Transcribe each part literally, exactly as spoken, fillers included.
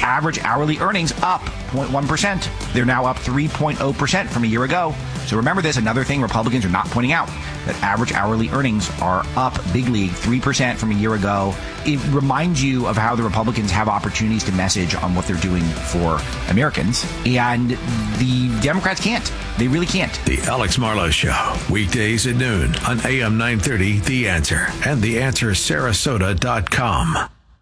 Average hourly earnings up zero point one percent. They're now up three point zero percent from a year ago. So remember this, another thing Republicans are not pointing out, that average hourly earnings are up big league, three percent from a year ago. It reminds you of how the Republicans have opportunities to message on what they're doing for Americans, and the Democrats can't. They really can't. The Alex Marlow Show, weekdays at noon on A M nine thirty, The Answer, and the answer sarasota dot com.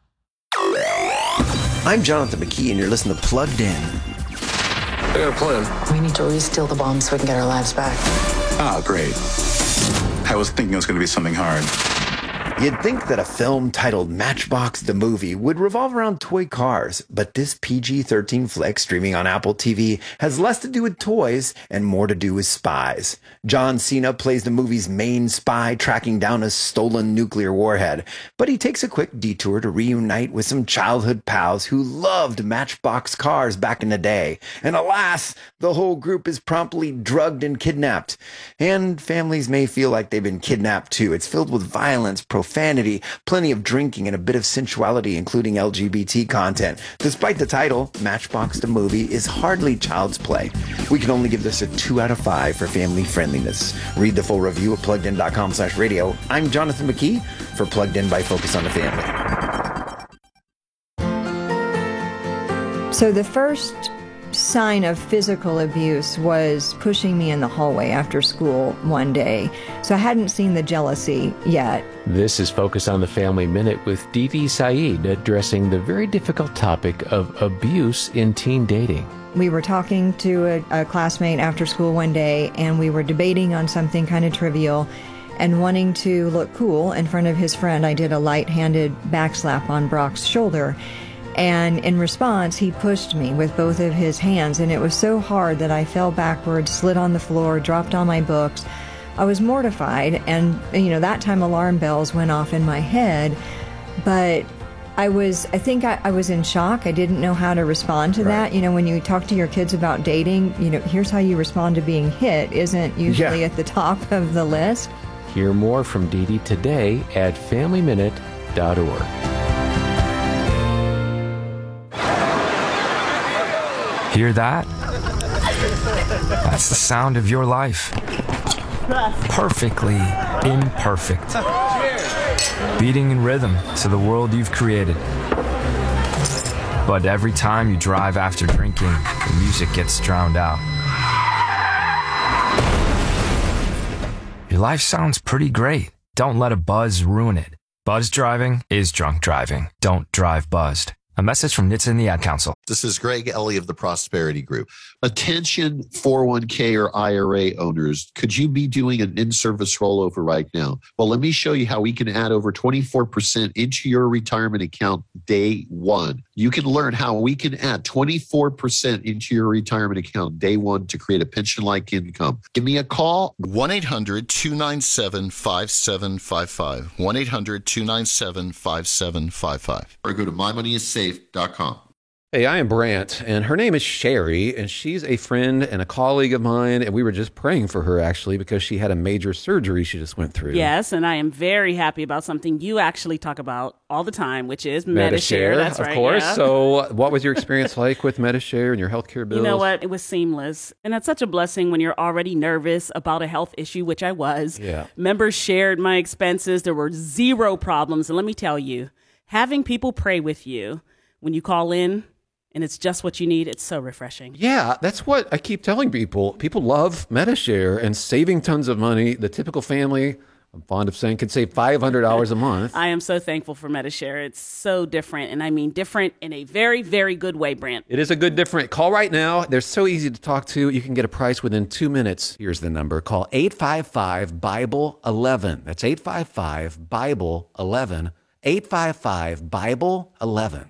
I'm Jonathan McKee, and you're listening to Plugged In. I got a plan. We need to re-steal the bomb so we can get our lives back. Ah, great. I was thinking it was going to be something hard. You'd think that a film titled Matchbox the Movie would revolve around toy cars, but this P G thirteen flick streaming on Apple T V has less to do with toys and more to do with spies. John Cena plays the movie's main spy tracking down a stolen nuclear warhead, but he takes a quick detour to reunite with some childhood pals who loved Matchbox cars back in the day. And alas, the whole group is promptly drugged and kidnapped. And families may feel like they've been kidnapped too. It's filled with violence, profanity, plenty of drinking, and a bit of sensuality, including L G B T content. Despite the title, Matchbox the Movie is hardly child's play. We can only give this a two out of five for family friendliness. Read the full review at pluggedin.com slash radio. I'm Jonathan McKee for Plugged In by Focus on the Family. So the first sign of physical abuse was pushing me in the hallway after school one day. So I hadn't seen the jealousy yet. This is Focus on the Family Minute with Dee Dee Saeed addressing the very difficult topic of abuse in teen dating. We were talking to a, a classmate after school one day, and we were debating on something kind of trivial, and wanting to look cool in front of his friend, I did a light-handed backslap on Brock's shoulder. And in response, he pushed me with both of his hands, and it was so hard that I fell backwards, slid on the floor, dropped all my books. I was mortified, and, you know, that time alarm bells went off in my head, but I was, I think I, I was in shock. I didn't know how to respond to right. that. You know, when you talk to your kids about dating, you know, here's how you respond to being hit isn't usually yeah. at the top of the list. Hear more from Dee Dee today at family minute dot org. Hear that? That's the sound of your life. Perfectly imperfect. Beating in rhythm to the world you've created. But every time you drive after drinking, the music gets drowned out. Your life sounds pretty great. Don't let a buzz ruin it. Buzz driving is drunk driving. Don't drive buzzed. A message from N H T S A and the Ad Council. This is Greg Ellie of the Prosperity Group. Attention four oh one k or I R A owners, could you be doing an in-service rollover right now? Well, let me show you how we can add over twenty-four percent into your retirement account day one. You can learn how we can add twenty-four percent into your retirement account day one to create a pension-like income. Give me a call. one eight hundred two nine seven five seven five five. one eight hundred two nine seven five seven five five. Or go to my money is safe dot com. Hey, I am Brant, and her name is Sherry, and she's a friend and a colleague of mine, and we were just praying for her, actually, because she had a major surgery she just went through. Yes, and I am very happy about something you actually talk about all the time, which is Medi-Share. Medi-Share, That's of right, course. yeah. So what was your experience like with Medi-Share and your healthcare bills? You know what? It was seamless, and that's such a blessing when you're already nervous about a health issue, which I was. Yeah. Members shared my expenses. There were zero problems, and let me tell you, having people pray with you when you call in, and it's just what you need, it's so refreshing. Yeah, that's what I keep telling people. People love Medi-Share and saving tons of money. The typical family, I'm fond of saying, could save five hundred dollars a month. I am so thankful for Medi-Share. It's so different, and I mean different in a very, very good way, Brant. It is a good different. Call right now. They're so easy to talk to. You can get a price within two minutes. Here's the number. Call eight five five Bible eleven. That's eight five five Bible eleven. eight five five Bible eleven.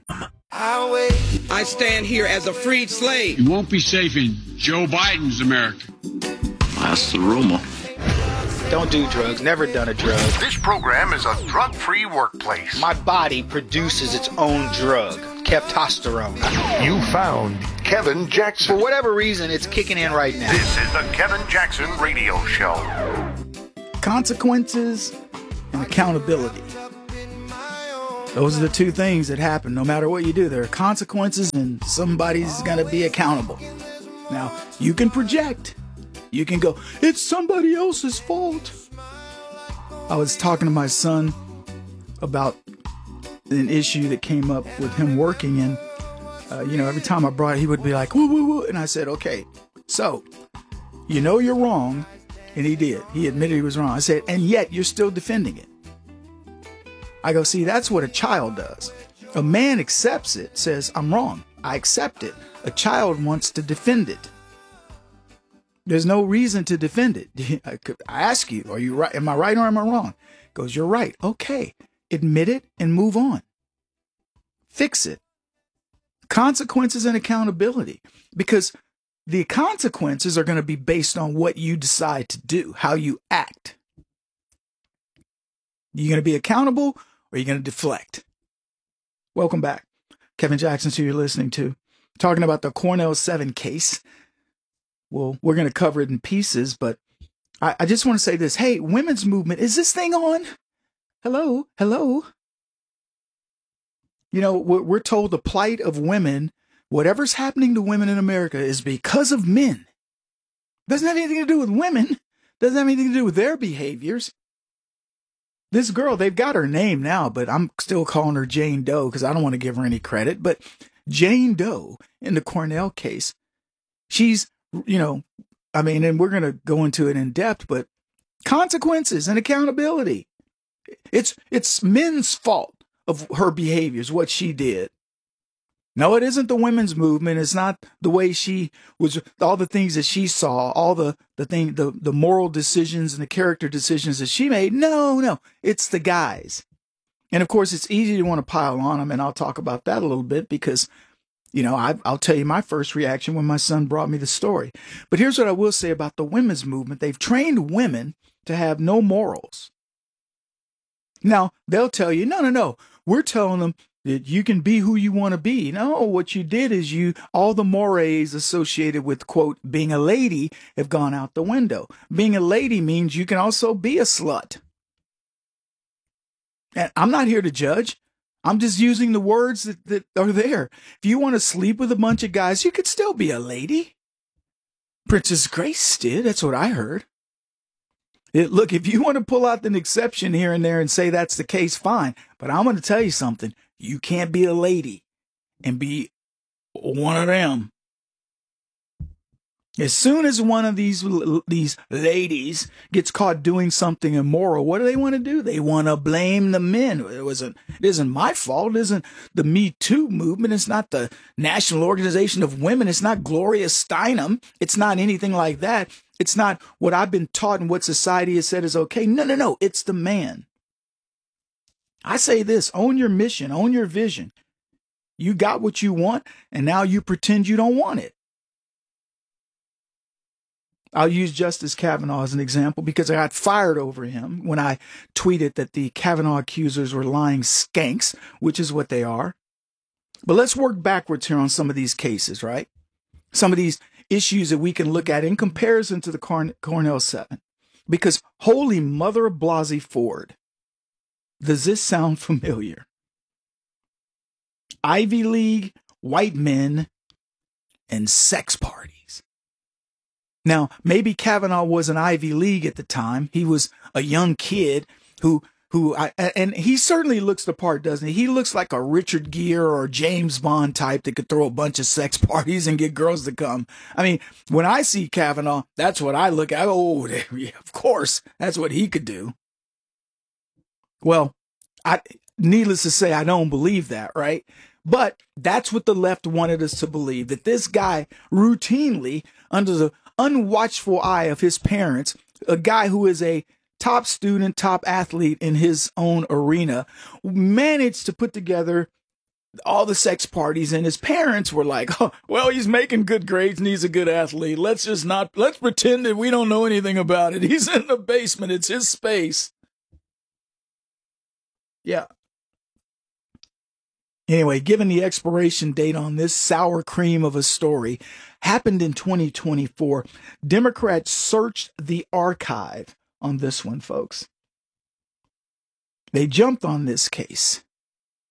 I stand here as a freed slave. You won't be safe in Joe Biden's America. That's the rumor. Don't do drugs. Never done a drug. This program is a drug-free workplace. My body produces its own drug, Keptosterone. You found Kevin Jackson. For whatever reason, it's kicking in right now. This is the Kevin Jackson Radio Show. Consequences and accountability. Those are the two things that happen. No matter what you do, there are consequences and somebody's going to be accountable. Now, you can project. You can go, it's somebody else's fault. I was talking to my son about an issue that came up with him working, and uh, you know, every time I brought it, he would be like, woo, woo, woo. And I said, okay, so you know you're wrong. And he did. He admitted he was wrong. I said, and yet you're still defending it. I go, see, that's what a child does. A man accepts it, says, I'm wrong. I accept it. A child wants to defend it. There's no reason to defend it. I ask you, are you right? Am I right or am I wrong? He goes, you're right. Okay. Admit it and move on. Fix it. Consequences and accountability. Because the consequences are going to be based on what you decide to do, how you act. You going to be accountable or are you going to deflect? Welcome back. Kevin Jackson, who you're listening to. Talking about the Cornell seven case. Well, we're going to cover it in pieces, but I, I just want to say this. Hey, women's movement, is this thing on? Hello? Hello? You know, we're, we're told the plight of women, whatever's happening to women in America is because of men. Doesn't have anything to do with women. Doesn't have anything to do with their behaviors. This girl, they've got her name now, but I'm still calling her Jane Doe because I don't want to give her any credit. But Jane Doe in the Cornell case, she's, you know, I mean, and we're going to go into it in depth, but consequences and accountability. It's, it's men's fault of her behaviors, what she did. No, it isn't the women's movement. It's not the way she was, all the things that she saw, all the, the thing, the, the moral decisions and the character decisions that she made. No, no, it's the guys. And of course, it's easy to want to pile on them. And I'll talk about that a little bit because, you know, I, I'll tell you my first reaction when my son brought me the story. But here's what I will say about the women's movement. They've trained women to have no morals. Now, they'll tell you, no, no, no, we're telling them that you can be who you want to be. No, what you did is you, all the mores associated with, quote, being a lady have gone out the window. Being a lady means you can also be a slut. And I'm not here to judge. I'm just using the words that, that are there. If you want to sleep with a bunch of guys, you could still be a lady. Princess Grace did. That's what I heard. It, look, if you want to pull out an exception here and there and say that's the case, fine. But I'm going to tell you something. You can't be a lady and be one of them. As soon as one of these these ladies gets caught doing something immoral, what do they want to do? They want to blame the men. It wasn't. It isn't my fault. It isn't the Me Too movement. It's not the National Organization of Women. It's not Gloria Steinem. It's not anything like that. It's not what I've been taught and what society has said is okay. No, no, no. It's the man. I say this, own your mission, own your vision. You got what you want, and now you pretend you don't want it. I'll use Justice Kavanaugh as an example because I got fired over him when I tweeted that the Kavanaugh accusers were lying skanks, which is what they are. But let's work backwards here on some of these cases, right? Some of these issues that we can look at in comparison to the Corn- Cornell seven. Because holy mother of Blasey Ford, does this sound familiar? Ivy League, white men, and sex parties. Now, maybe Kavanaugh was an Ivy League at the time. He was a young kid who, who, I, and he certainly looks the part, doesn't he? He looks like a Richard Gere or James Bond type that could throw a bunch of sex parties and get girls to come. I mean, when I see Kavanaugh, that's what I look at. Oh, yeah, of course, that's what he could do. Well, I, needless to say, I don't believe that, right? But that's what the left wanted us to believe, that this guy routinely, under the unwatchful eye of his parents, a guy who is a top student, top athlete in his own arena, managed to put together all the sex parties, and his parents were like, oh, well, he's making good grades and he's a good athlete. Let's just not, let's pretend that we don't know anything about it. He's in the basement. It's his space. Yeah. Anyway, given the expiration date on this sour cream of a story, happened in twenty twenty-four, Democrats searched the archive on this one, folks. They jumped on this case.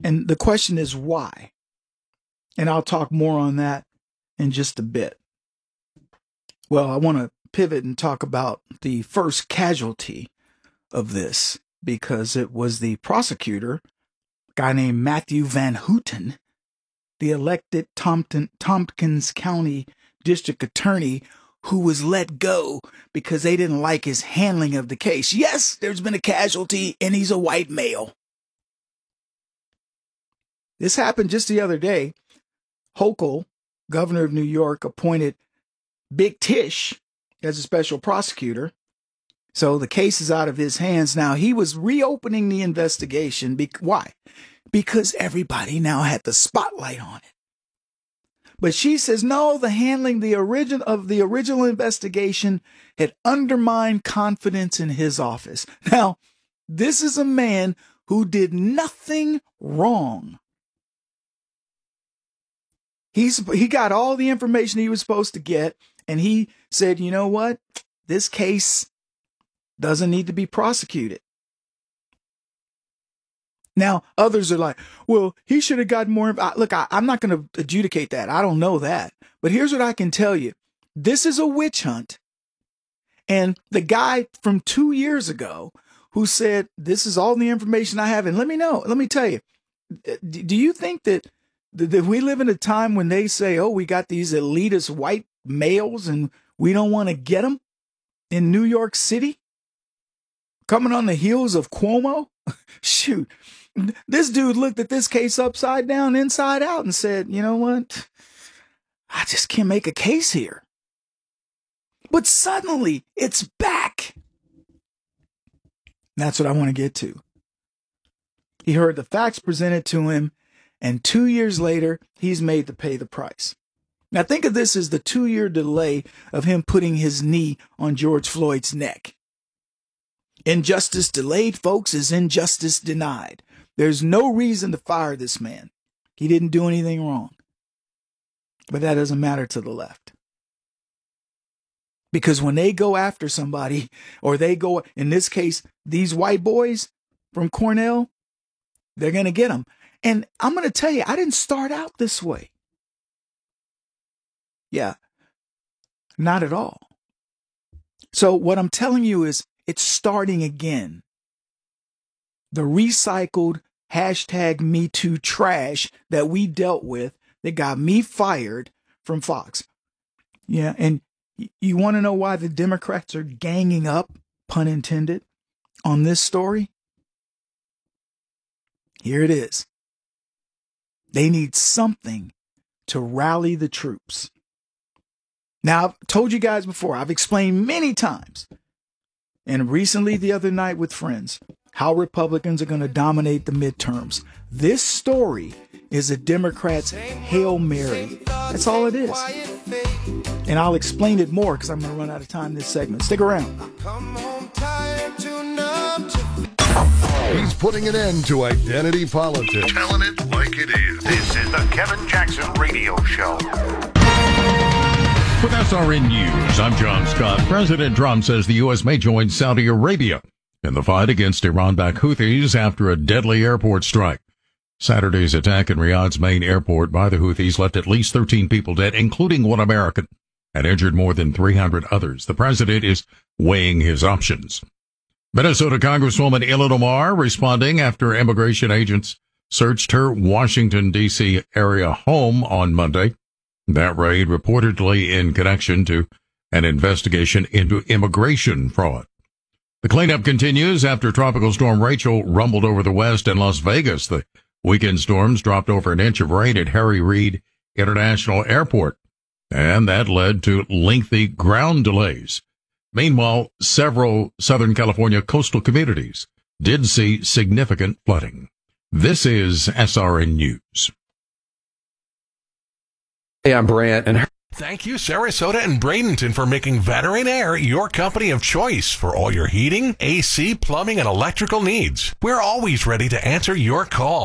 And the question is why? And I'll talk more on that in just a bit. Well, I want to pivot and talk about the first casualty of this, because it was the prosecutor, a guy named Matthew Van Houten, the elected Tompkins, Tompkins County District Attorney, who was let go because they didn't like his handling of the case. Yes, there's been a casualty, and he's a white male. This happened just the other day. Hochul, governor of New York, appointed Big Tish as a special prosecutor. So the case is out of his hands now. He was reopening the investigation. Be- why? Because everybody now had the spotlight on it. But she says, no, the handling the origin of the original investigation had undermined confidence in his office. Now, this is a man who did nothing wrong. He's he got all the information he was supposed to get, and he said, you know what? This case doesn't need to be prosecuted. Now, others are like, well, he should have gotten more. Look, I, I'm not going to adjudicate that. I don't know that. But here's what I can tell you. This is a witch hunt. And the guy from two years ago who said, this is all the information I have. And let me know. Let me tell you, do you think that that we live in a time when they say, oh, we got these elitist white males and we don't want to get them in New York City? Coming on the heels of Cuomo? Shoot. This dude looked at this case upside down, inside out, and said, you know what? I just can't make a case here. But suddenly, it's back. That's what I want to get to. He heard the facts presented to him, and two years later, he's made to pay the price. Now, think of this as the two-year delay of him putting his knee on George Floyd's neck. Injustice delayed, folks, is injustice denied. There's no reason to fire this man. He didn't do anything wrong. But that doesn't matter to the left. Because when they go after somebody, or they go, in this case, these white boys from Cornell, they're going to get them. And I'm going to tell you, I didn't start out this way. Yeah, not at all. So what I'm telling you is it's starting again. The recycled hashtag Me Too trash that we dealt with that got me fired from Fox. Yeah, and you want to know why the Democrats are ganging up, pun intended, on this story? Here it is. They need something to rally the troops. Now, I've told you guys before, I've explained many times, and recently the other night with friends, how Republicans are going to dominate the midterms. This story is a Democrat's Hail Mary. That's all it is. And I'll explain it more because I'm going to run out of time this segment. Stick around. He's putting an end to identity politics. Telling it like it is. This is the Kevin Jackson Radio Show. With S R N News, I'm John Scott. President Trump says the U S may join Saudi Arabia in the fight against Iran-backed Houthis after a deadly airport strike. Saturday's attack in Riyadh's main airport by the Houthis left at least thirteen people dead, including one American, and injured more than three hundred others. The president is weighing his options. Minnesota Congresswoman Ilhan Omar responding after immigration agents searched her Washington, D C area home on Monday. That raid reportedly in connection to an investigation into immigration fraud. The cleanup continues after Tropical Storm Rachel rumbled over the West and Las Vegas. The weekend storms dropped over an inch of rain at Harry Reid International Airport, and that led to lengthy ground delays. Meanwhile, several Southern California coastal communities did see significant flooding. This is S R N News. Hey, I'm Brant, and thank you, Sarasota and Bradenton, for making Veteran Air your company of choice for all your heating, A C, plumbing, and electrical needs. We're always ready to answer your call.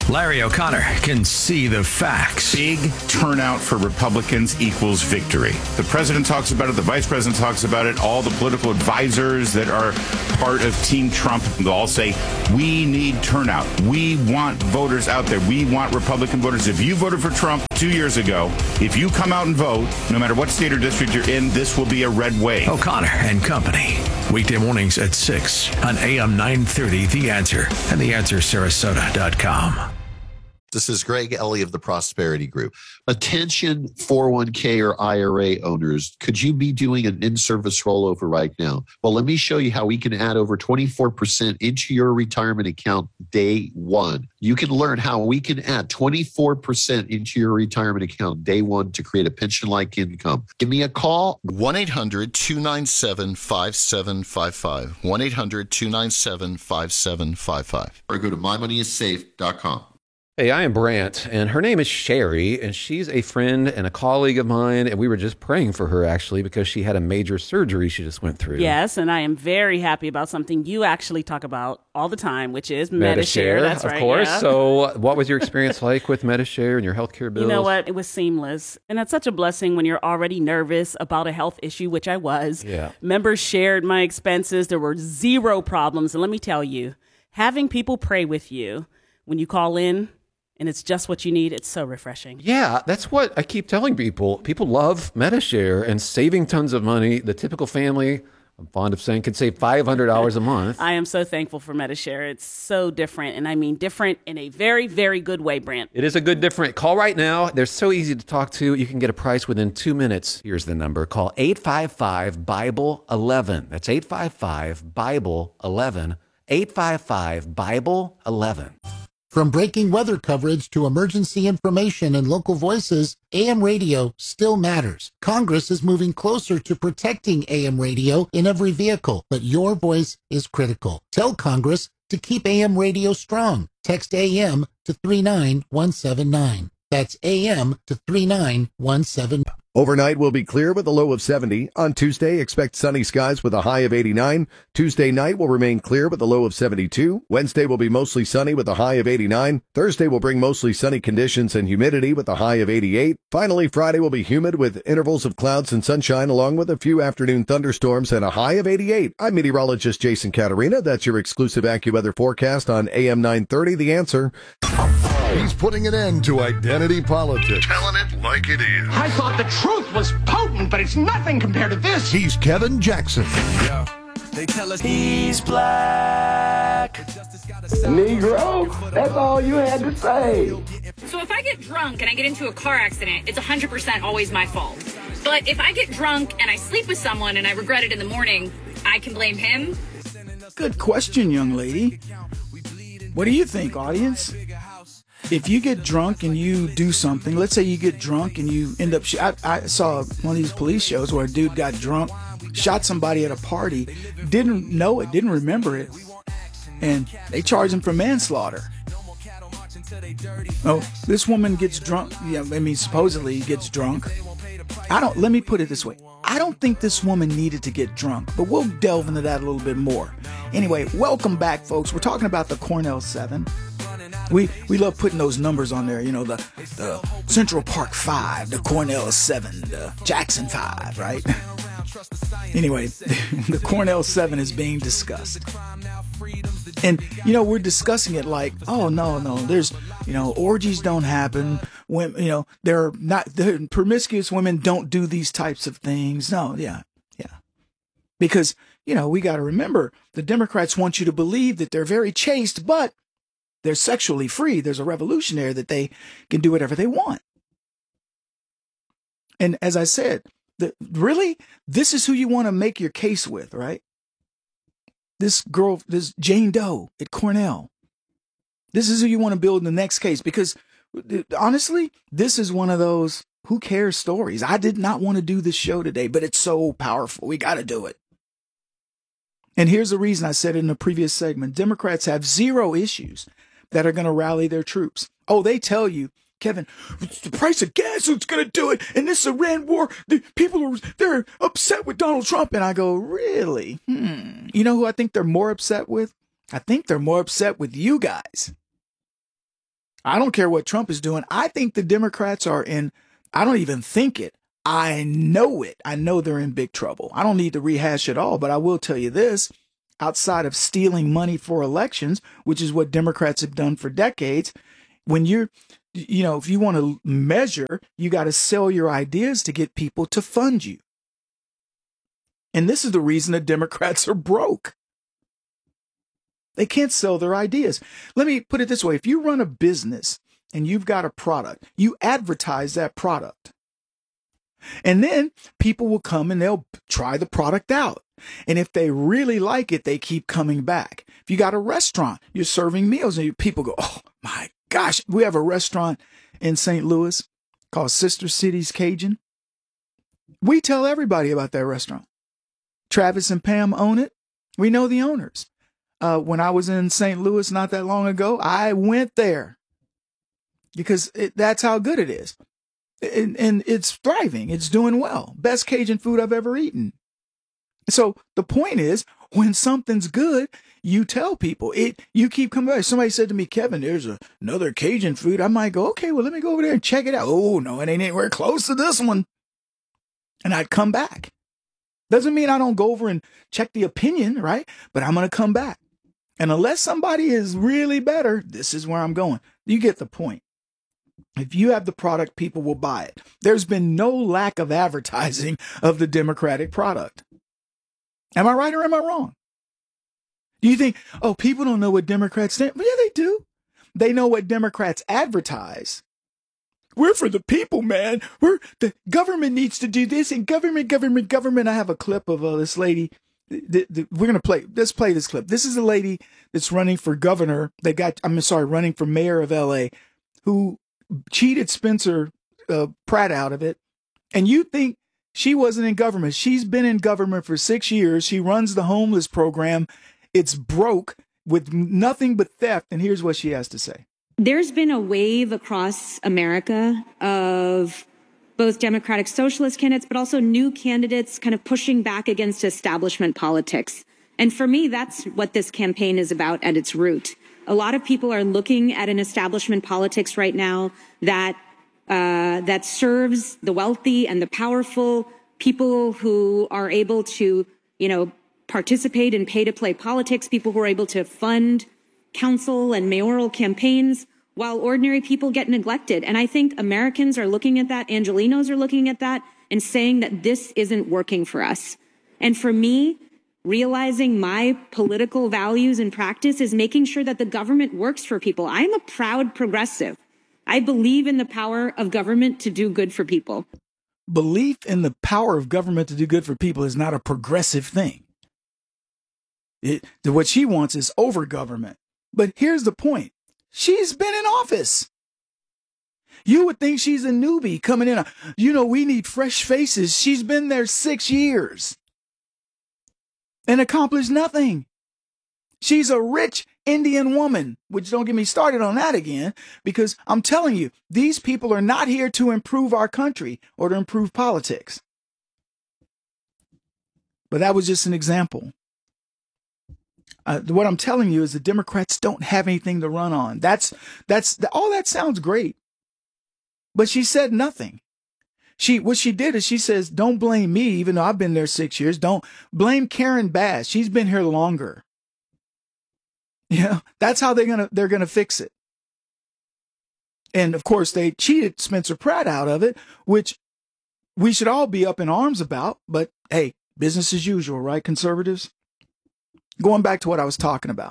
Larry O'Connor can see the facts. Big turnout for Republicans equals victory. The president talks about it. The vice president talks about it. All the political advisors that are part of Team Trump, they'll all say, we need turnout. We want voters out there. We want Republican voters. If you voted for Trump two years ago, if you come out and vote, no matter what state or district you're in, this will be a red wave. O'Connor and Company. Weekday mornings at six on A M nine thirty, The Answer, and the answer sarasota dot com. This is Greg Ellie of the Prosperity Group. Attention four oh one k or I R A owners, could you be doing an in-service rollover right now? Well, let me show you how we can add over twenty-four percent into your retirement account day one. You can learn how we can add twenty-four percent into your retirement account day one to create a pension-like income. Give me a call. one eight hundred two nine seven five seven five five. one eight hundred two nine seven five seven five five. Or go to my money is safe dot com. Hey, I am Brant, and her name is Sherry, and she's a friend and a colleague of mine, and we were just praying for her, actually, because she had a major surgery she just went through. Yes, and I am very happy about something you actually talk about all the time, which is Medi-Share. That's of right, course. yeah. So what was your experience like with Medi-Share and your healthcare bills? You know what? It was seamless. And that's such a blessing when you're already nervous about a health issue, which I was. Yeah. Members shared my expenses. There were zero problems. And let me tell you, having people pray with you when you call in, and it's just what you need, it's so refreshing. Yeah, that's what I keep telling people. People love Medi-Share and saving tons of money. The typical family, I'm fond of saying, can save five hundred dollars a month. I am so thankful for Medi-Share. It's so different, and I mean different in a very, very good way, Brant. It is a good different. Call right now. They're so easy to talk to. You can get a price within two minutes. Here's the number. Call eight five five Bible eleven. That's eight five five Bible eleven. eight five five Bible eleven. From breaking weather coverage to emergency information and local voices, A M radio still matters. Congress is moving closer to protecting A M radio in every vehicle, but your voice is critical. Tell Congress to keep A M radio strong. Text A M to three nine one seven nine. That's A M to three nine one seven nine. Overnight will be clear with a low of seventy. On Tuesday, expect sunny skies with a high of eighty-nine. Tuesday night will remain clear with a low of seventy-two. Wednesday will be mostly sunny with a high of eighty-nine. Thursday will bring mostly sunny conditions and humidity with a high of eighty-eight. Finally, Friday will be humid with intervals of clouds and sunshine along with a few afternoon thunderstorms and a high of eighty-eight. I'm meteorologist Jason Caterina. That's your exclusive AccuWeather forecast on A M nine thirty, The Answer. He's putting an end to identity politics. Telling it like it is. I thought the truth was potent, but it's nothing compared to this. He's Kevin Jackson. Yeah. They tell us he's black. Negro, that's all you had to say. So if I get drunk and I get into a car accident, it's one hundred percent always my fault. But if I get drunk and I sleep with someone and I regret it in the morning, I can blame him? Good question, young lady. What do you think, audience? If you get drunk and you do something, let's say you get drunk and you end up, sh- I, I saw one of these police shows where a dude got drunk, shot somebody at a party, didn't know it, didn't remember it, and they charged him for manslaughter. Oh, this woman gets drunk, yeah, I mean, supposedly gets drunk. I don't, let me put it this way. I don't think this woman needed to get drunk, but we'll delve into that a little bit more. Anyway, welcome back, folks. We're talking about the Cornell seven. We we love putting those numbers on there, you know, the, the Central Park five, the Cornell seven, the Jackson five, right? Anyway, the Cornell seven is being discussed. And, you know, we're discussing it like, oh, no, no, there's, you know, orgies don't happen. When, you know, they're not, they're, promiscuous women don't do these types of things. No, yeah, yeah. Because, you know, we got to remember, the Democrats want you to believe that they're very chaste, but they're sexually free. There's a revolution there that they can do whatever they want. And as I said, the, really, this is who you want to make your case with, right? This girl, this Jane Doe at Cornell. This is who you want to build in the next case, because honestly, this is one of those who cares stories. I did not want to do this show today, but it's so powerful. We got to do it. And here's the reason I said it in the previous segment. Democrats have zero issues that are going to rally their troops. Oh, they tell you, Kevin, it's the price of gas is going to do it. And this Iran war, the people are, they're upset with Donald Trump. And I go, really? Hmm. You know who I think they're more upset with? I think they're more upset with you guys. I don't care what Trump is doing. I think the Democrats are in, I don't even think it. I know it. I know they're in big trouble. I don't need to rehash it all, but I will tell you this. Outside of stealing money for elections, which is what Democrats have done for decades, when you're, you know, if you want to measure, you got to sell your ideas to get people to fund you. And this is the reason the Democrats are broke. They can't sell their ideas. Let me put it this way. If you run a business and you've got a product, you advertise that product. And then people will come and they'll try the product out. And if they really like it, they keep coming back. If you got a restaurant, you're serving meals and people go, oh my gosh, we have a restaurant in Saint Louis called Sister Cities Cajun. We tell everybody about that restaurant. Travis and Pam own it. We know the owners. Uh, when I was in Saint Louis not that long ago, I went there because it, that's how good it is. And, and it's thriving. It's doing well. Best Cajun food I've ever eaten. So the point is, when something's good, you tell people it. You keep coming back. Somebody said to me, Kevin, there's a, another Cajun food. I might go, okay, well, let me go over there and check it out. Oh, no, it ain't anywhere close to this one. And I'd come back. Doesn't mean I don't go over and check the opinion, right? But I'm going to come back. And unless somebody is really better, this is where I'm going. You get the point. If you have the product, people will buy it. There's been no lack of advertising of the Democratic product. Am I right or am I wrong? Do you think, oh, people don't know what Democrats stand? Well, yeah, they do. They know what Democrats advertise. We're for the people, man. We're the government needs to do this and government, government, government. I have a clip of uh, this lady. The, the, we're going to play. Let's play this clip. This is a lady that's running for governor. They got, I'm sorry, running for mayor of L A who cheated Spencer uh, Pratt out of it. And you think she wasn't in government. She's been in government for six years. She runs the homeless program. It's broke with nothing but theft. And here's what she has to say. There's been a wave across America of both Democratic Socialist candidates, but also new candidates kind of pushing back against establishment politics. And for me, that's what this campaign is about at its root. A lot of people are looking at an establishment politics right now that uh, that serves the wealthy and the powerful, people who are able to, you know, participate in pay-to-play politics, people who are able to fund council and mayoral campaigns, while ordinary people get neglected. And I think Americans are looking at that, Angelenos are looking at that, and saying that this isn't working for us. And for me, realizing my political values and practice is making sure that the government works for people. I'm a proud progressive. I believe in the power of government to do good for people. Belief in the power of government to do good for people is not a progressive thing. It, what she wants is over government. But here's the point. She's been in office. You would think she's a newbie coming in. You know, we need fresh faces. She's been there six years and accomplished nothing. She's a rich Indian woman, which don't get me started on that again, because I'm telling you, these people are not here to improve our country or to improve politics. But that was just an example. Uh, what I'm telling you is the Democrats don't have anything to run on. That's that's all that sounds great. But she said nothing. She what she did is she says, don't blame me, even though I've been there six years. Don't blame Karen Bass. She's been here longer. Yeah, that's how they're gonna they're gonna fix it. And of course, they cheated Spencer Pratt out of it, which we should all be up in arms about. But hey, business as usual, right, conservatives? Going back to what I was talking about.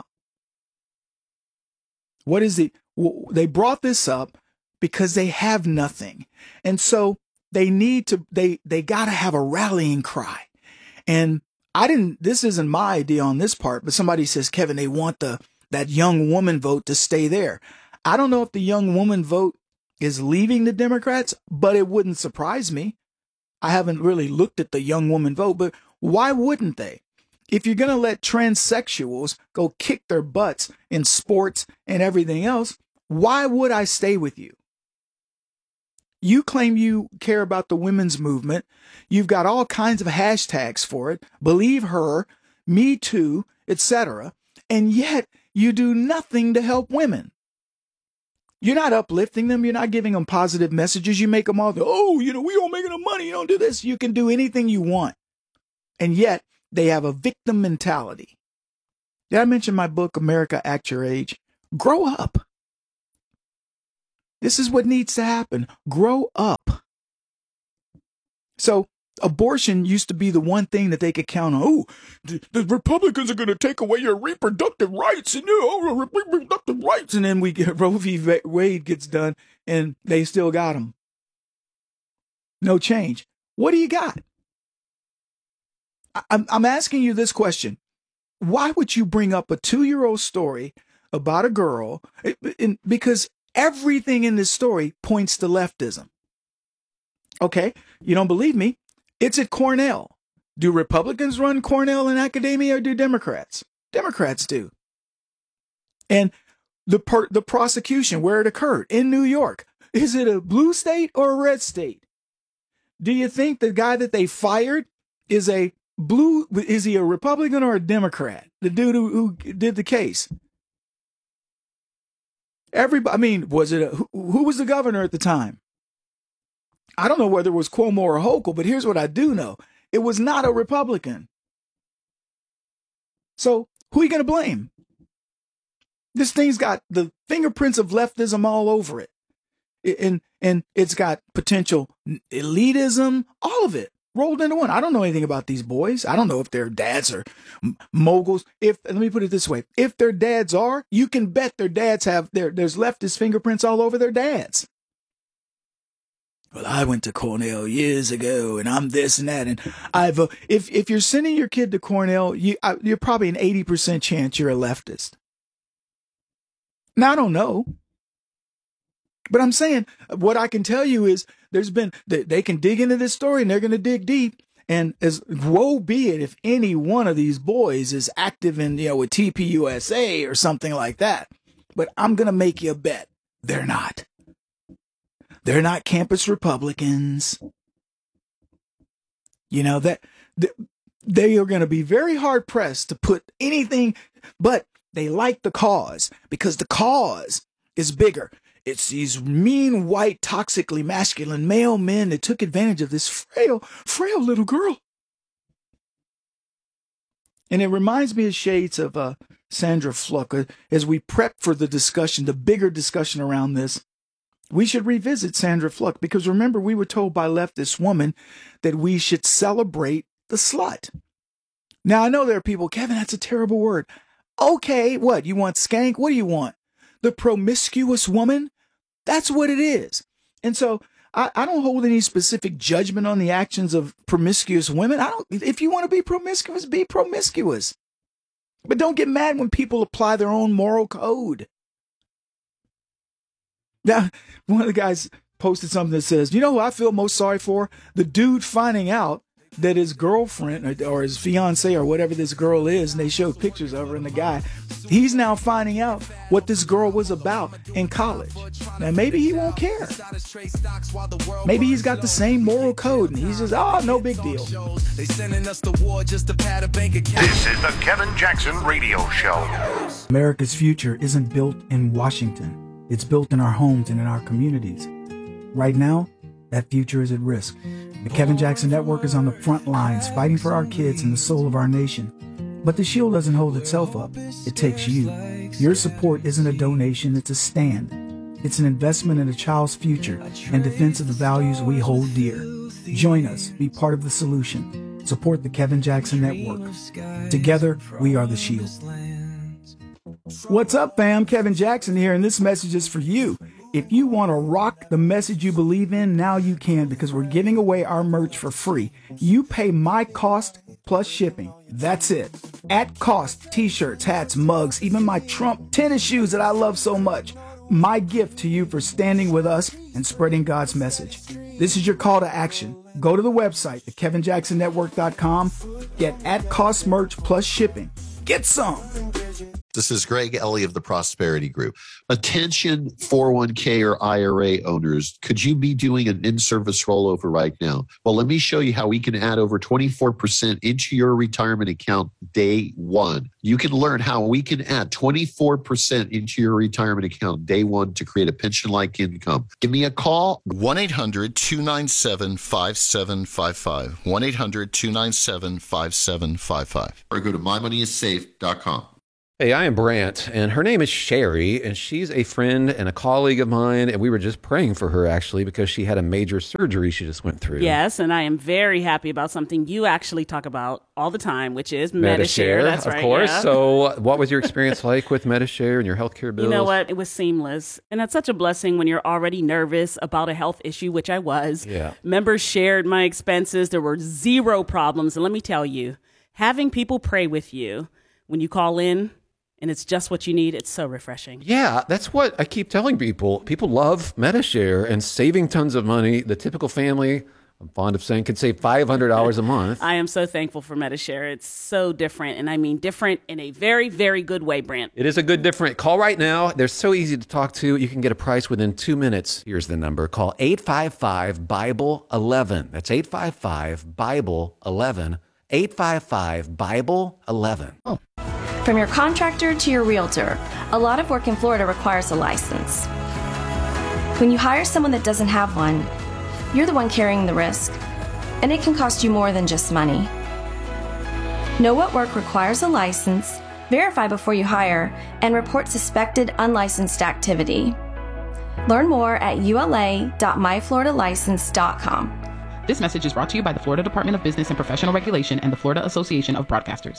What is the, they brought this up because they have nothing. And so they need to, they, they got to have a rallying cry. And I didn't, this isn't my idea on this part, but somebody says, Kevin, they want the, that young woman vote to stay there. I don't know if the young woman vote is leaving the Democrats, but it wouldn't surprise me. I haven't really looked at the young woman vote, but why wouldn't they? If you're going to let transsexuals go kick their butts in sports and everything else, why would I stay with you? You claim you care about the women's movement. You've got all kinds of hashtags for it. Believe her, Me Too, et cetera. And yet you do nothing to help women. You're not uplifting them. You're not giving them positive messages. You make them all, oh, you know, we don't make enough money. You don't do this. You can do anything you want. And yet they have a victim mentality. Did I mention my book, America Act Your Age? Grow up. This is what needs to happen. Grow up. So abortion used to be the one thing that they could count on. Oh, the, the Republicans are going to take away your reproductive rights and oh, reproductive rights. And then we get Roe v. Wade gets done and they still got them. No change. What do you got? I, I'm, I'm asking you this question. Why would you bring up a two-year-old story about a girl? In, because everything in this story points to leftism. Okay, you don't believe me? It's at Cornell. Do Republicans run Cornell in academia or do Democrats? Democrats do. And the per, the prosecution, where it occurred, in New York, is it a blue state or a red state? Do you think the guy that they fired is a blue, is he a Republican or a Democrat? The dude who, who did the case. Everybody, I mean, was it a, who, who was the governor at the time? I don't know whether it was Cuomo or Hochul, but here's what I do know. It was not a Republican. So who are you going to blame? This thing's got the fingerprints of leftism all over it. And, and it's got potential elitism, all of it rolled into one. I don't know anything about these boys. I don't know if their dads are moguls. If, let me put it this way. If their dads are, you can bet their dads have their, there's leftist fingerprints all over their dads. Well, I went to Cornell years ago, and I'm this and that. And I've uh, if if you're sending your kid to Cornell, you I, you're probably an eighty percent chance you're a leftist. Now I don't know, but I'm saying what I can tell you is there's been they, they can dig into this story and they're going to dig deep. And as woe be it if any one of these boys is active in you know with T P U S A or something like that. But I'm going to make you a bet they're not. They're not campus Republicans. You know, that they are going to be very hard pressed to put anything, but they like the cause because the cause is bigger. It's these mean, white, toxically masculine male men that took advantage of this frail, frail little girl. And it reminds me of shades of uh, Sandra Fluck. As we prep for the discussion, the bigger discussion around this, we should revisit Sandra Fluck because remember, we were told by leftist woman that we should celebrate the slut. Now, I know there are people, Kevin, that's a terrible word. Okay, what? You want skank? What do you want? The promiscuous woman? That's what it is. And so I, I don't hold any specific judgment on the actions of promiscuous women. I don't. If you want to be promiscuous, be promiscuous. But don't get mad when people apply their own moral code. Now, one of the guys posted something that says, you know who I feel most sorry for? The dude finding out that his girlfriend or, or his fiance or whatever this girl is, and they showed pictures of her and the guy, he's now finding out what this girl was about in college. Now, maybe he won't care. Maybe he's got the same moral code and he's just, oh, no big deal. This is the Kevin Jackson Radio Show. America's future isn't built in Washington. It's built in our homes and in our communities. Right now, that future is at risk. The Kevin Jackson Network is on the front lines fighting for our kids and the soul of our nation. But the shield doesn't hold itself up. It takes you. Your support isn't a donation, it's a stand. It's an investment in a child's future and defense of the values we hold dear. Join us. Be part of the solution. Support the Kevin Jackson Network. Together, we are the shield. What's up, fam? Kevin Jackson here, and this message is for you. If you want to rock the message you believe in, now you can because we're giving away our merch for free. You pay my cost plus shipping. That's it. At cost, t-shirts, hats, mugs, even my Trump tennis shoes that I love so much. My gift to you for standing with us and spreading God's message. This is your call to action. Go to the website, the kevin jackson network dot com. Get at cost merch plus shipping. Get some. This is Greg Ellie of the Prosperity Group. Attention four oh one k or I R A owners, could you be doing an in-service rollover right now? Well, let me show you how we can add over twenty-four percent into your retirement account day one. You can learn how we can add twenty-four percent into your retirement account day one to create a pension-like income. Give me a call. one eight hundred two nine seven five seven five five. one eight hundred two nine seven five seven five five. Or go to my money is safe dot com. Hey, I am Brant, and her name is Sherry, and she's a friend and a colleague of mine, and we were just praying for her, actually, because she had a major surgery she just went through. Yes, and I am very happy about something you actually talk about all the time, which is Medi-Share. Medi-Share, That's of right, course. yeah. So what was your experience like with Medi-Share and your healthcare bills? You know what? It was seamless, and that's such a blessing when you're already nervous about a health issue, which I was. Yeah. Members shared my expenses. There were zero problems, and let me tell you, having people pray with you when you call in, and it's just what you need, it's so refreshing. Yeah, that's what I keep telling people. People love Medi-Share and saving tons of money. The typical family, I'm fond of saying, could save five hundred dollars a month. I am so thankful for Medi-Share. It's so different, and I mean different in a very, very good way, Brant. It is a good different. Call right now. They're so easy to talk to. You can get a price within two minutes. Here's the number. Call eight five five Bible eleven. That's eight five five Bible eleven. eight five five Bible eleven. Oh. From your contractor to your realtor, a lot of work in Florida requires a license. When you hire someone that doesn't have one, you're the one carrying the risk, and it can cost you more than just money. Know what work requires a license, verify before you hire, and report suspected unlicensed activity. Learn more at U L A dot my florida license dot com. This message is brought to you by the Florida Department of Business and Professional Regulation and the Florida Association of Broadcasters.